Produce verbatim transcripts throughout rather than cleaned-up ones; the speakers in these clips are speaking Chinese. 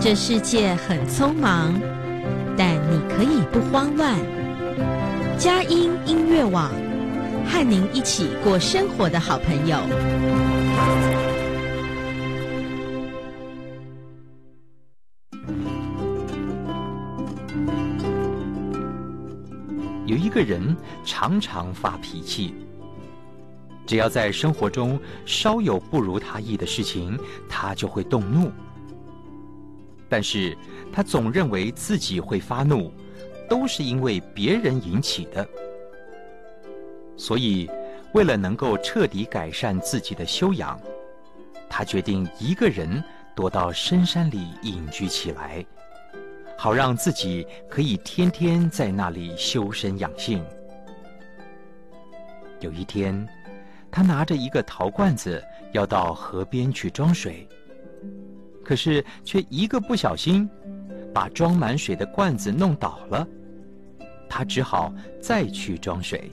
这世界很匆忙，但你可以不慌乱。佳音音乐网，和您一起过生活的好朋友。 有一个人常常发脾气，只要在生活中稍有不如他意的事情，他就会动怒。但是他总认为自己会发怒，都是因为别人引起的。所以，为了能够彻底改善自己的修养，他决定一个人躲到深山里隐居起来，好让自己可以天天在那里修身养性。有一天，他拿着一个陶罐子要到河边去装水，可是却一个不小心，把装满水的罐子弄倒了。他只好再去装水。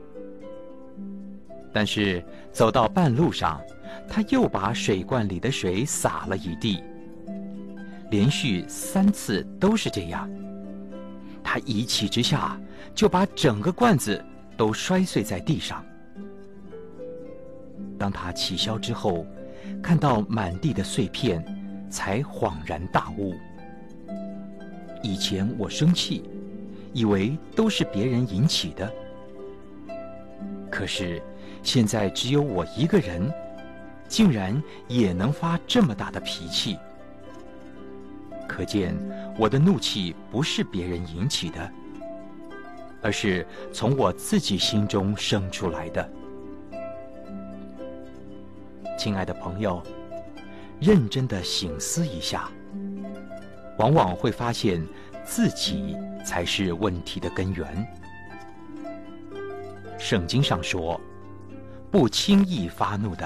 但是走到半路上，他又把水罐里的水洒了一地。连续三次都是这样，他一气之下就把整个罐子都摔碎在地上。当他起消之后，看到满地的碎片，才恍然大悟。以前我生气，以为都是别人引起的，可是现在只有我一个人，竟然也能发这么大的脾气。可见我的怒气不是别人引起的，而是从我自己心中生出来的。亲爱的朋友，认真的省思一下，往往会发现自己才是问题的根源。圣经上说，不轻易发怒的